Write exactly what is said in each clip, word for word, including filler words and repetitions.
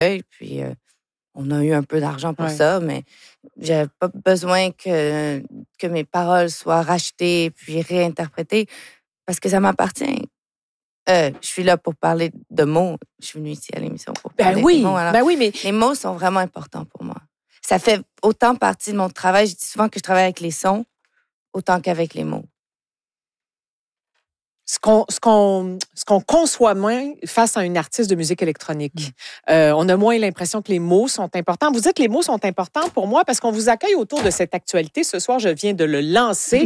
puis euh, on a eu un peu d'argent pour Ouais. ça, mais j'avais pas besoin que, que mes paroles soient rachetées puis réinterprétées parce que ça m'appartient. Euh, je suis là pour parler de mots. Je suis venue ici à l'émission pour Ben parler oui, des mots. Alors, ben oui, mais les mots sont vraiment importants pour moi. Ça fait autant partie de mon travail. Je dis souvent que je travaille avec les sons autant qu'avec les mots. ce qu'on, ce qu'on, ce qu'on conçoit moins face à une artiste de musique électronique. Mm. Euh, on a moins l'impression que les mots sont importants. Vous dites que les mots sont importants pour moi parce qu'on vous accueille autour de cette actualité. Ce soir, je viens de le lancer.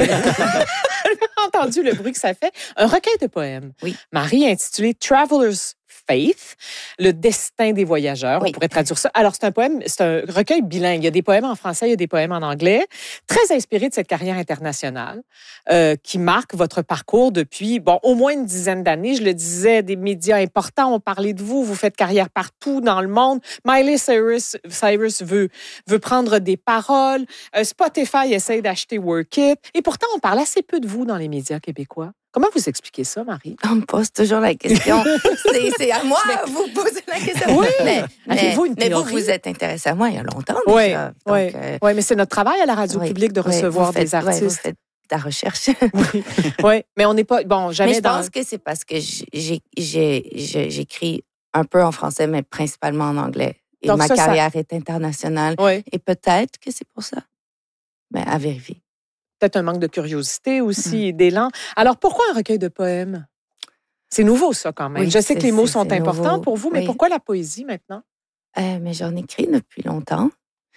Entendu le bruit que ça fait. Un recueil de poèmes. Oui. Marie, intitulé Traveler's Faith, le destin des voyageurs. Oui. On pourrait traduire ça. Alors, c'est un poème, c'est un recueil bilingue. Il y a des poèmes en français, il y a des poèmes en anglais. Très inspiré de cette carrière internationale euh, qui marque votre parcours depuis, bon, au moins une dizaine d'années. Je le disais, des médias importants ont parlé de vous. Vous faites carrière partout dans le monde. Miley Cyrus, Cyrus veut, veut prendre des paroles. Euh, Spotify essaie d'acheter Work It. Et pourtant, on parle assez peu de vous dans les médias québécois. Comment vous expliquez ça, Marie? On me pose toujours la question. c'est, c'est à moi que vous posez la question. Oui, mais, avez-vous une mais vous, théorie? vous êtes intéressé à moi il y a longtemps oui, déjà. Donc, oui, euh, oui, mais c'est notre travail à la radio oui, publique de oui, recevoir faites, des artistes. Oui, vous faites de la recherche. oui, oui, mais on n'est pas... Bon, jamais mais je dans... pense que c'est parce que j'ai, j'ai, j'ai, j'écris un peu en français, mais principalement en anglais. Et Donc ma ça, carrière ça... est internationale. Oui. Et peut-être que c'est pour ça. Mais à vérifier. Peut-être un manque de curiosité aussi, mm. d'élan. Alors, pourquoi un recueil de poèmes? C'est nouveau, ça, quand même. Oui, Je sais que les mots sont c'est importants nouveau. pour vous, mais oui. pourquoi la poésie maintenant? Euh, mais j'en écris depuis longtemps.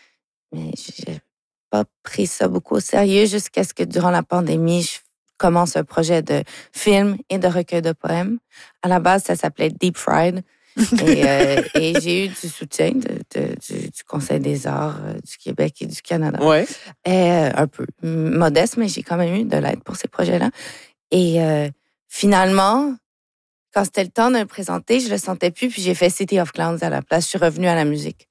Mais j'ai pas pris ça beaucoup au sérieux jusqu'à ce que, durant la pandémie, je commence un projet de film et de recueil de poèmes. À la base, ça s'appelait Deep Fried. et, euh, et j'ai eu du soutien de, de, du, du Conseil des arts euh, du Québec et du Canada. Ouais. Et, euh, un peu modeste, mais j'ai quand même eu de l'aide pour ces projets-là. Et euh, finalement, quand c'était le temps de le présenter, je le sentais plus, puis j'ai fait City of Clowns à la place. Je suis revenue à la musique.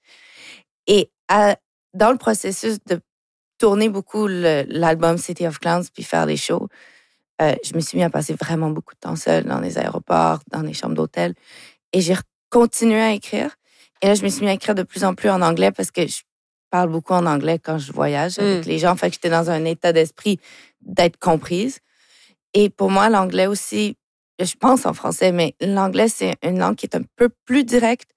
Et à, dans le processus de tourner beaucoup le, l'album City of Clowns, puis faire des shows, euh, je me suis mis à passer vraiment beaucoup de temps seule dans les aéroports, dans les chambres d'hôtel. Et j'ai continué à écrire. Et là, je me suis mis à écrire de plus en plus en anglais parce que je parle beaucoup en anglais quand je voyage avec mm. les gens. Fait que j'étais dans un état d'esprit d'être comprise. Et pour moi, l'anglais aussi, je pense en français, mais l'anglais, c'est une langue qui est un peu plus directe.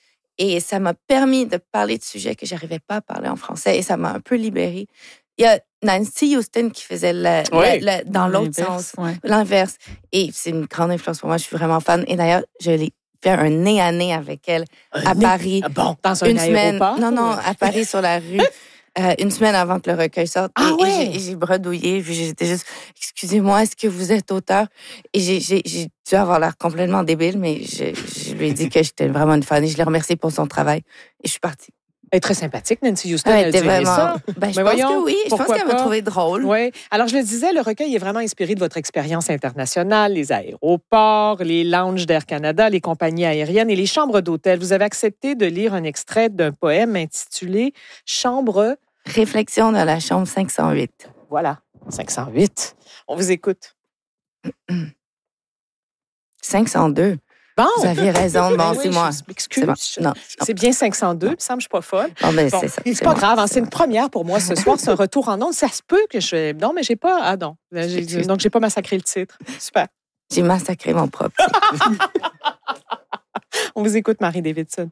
Et ça m'a permis de parler de sujets que je n'arrivais pas à parler en français. Et ça m'a un peu libérée. Il y a Nancy Houston qui faisait le, oui. le, le, dans l'autre sens, ouais. l'inverse. Et c'est une grande influence pour moi. Je suis vraiment fan. Et d'ailleurs, je l'ai fait un nez à nez avec elle un à nez? Paris. Ah bon, dans un une semaine, aéroport? Non, non, à Paris, sur la rue. Euh, une semaine avant que le recueil sorte. Ah et, ouais. et, j'ai, et j'ai bredouillé. Puis j'étais juste, excusez-moi, est-ce que vous êtes auteur? Et j'ai, j'ai, j'ai dû avoir l'air complètement débile, mais je, je lui ai dit que j'étais vraiment une fan et je l'ai remercié pour son travail. Et je suis partie. Elle est très sympathique, Nancy Houston. Elle elle était vraiment... ça. Ben, je Mais pense voyons, que oui. Je pense qu'elle m'a trouvé drôle. Oui. Alors, je le disais, le recueil est vraiment inspiré de votre expérience internationale, les aéroports, les lounges d'Air Canada, les compagnies aériennes et les chambres d'hôtel. Vous avez accepté de lire un extrait d'un poème intitulé « Chambre... » Réflexion de la chambre cinq cent huit. Voilà, cinq cent huit. On vous écoute. cinq cent deux. Bon. Vous aviez raison. Bon, ben c'est oui, moi. Je m'excuse. C'est, bon. non, c'est bien cinq cent deux. Il me semble que je ne suis pas folle. Bon, ben, bon, c'est ça. C'est, c'est pas moi. grave. Hein, c'est, c'est une première pour moi ce soir. C'est un retour en ondes. Ça se peut que je... Non, mais j'ai pas... Ah non. J'ai... Donc, j'ai pas massacré le titre. Super. J'ai massacré mon propre On vous écoute, Marie Davidson.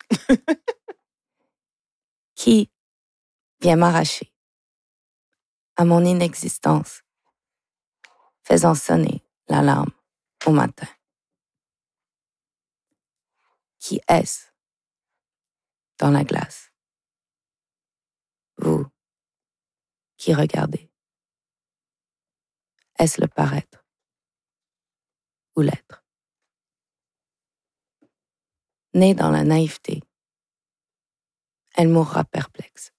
Qui vient m'arracher à mon inexistence, faisant sonner l'alarme au matin? Qui est-ce dans la glace? Vous qui regardez. Est-ce le paraître ou l'être? Née dans la naïveté, elle mourra perplexe.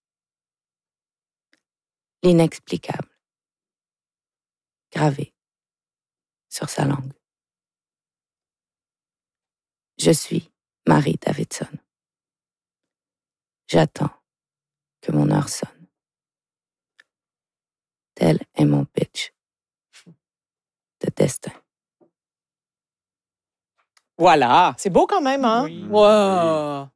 L'inexplicable, gravé sur sa langue. Je suis Marie Davidson. J'attends que mon heure sonne. Tel est mon pitch de destin. Voilà, c'est beau quand même, hein? Oui. Wow.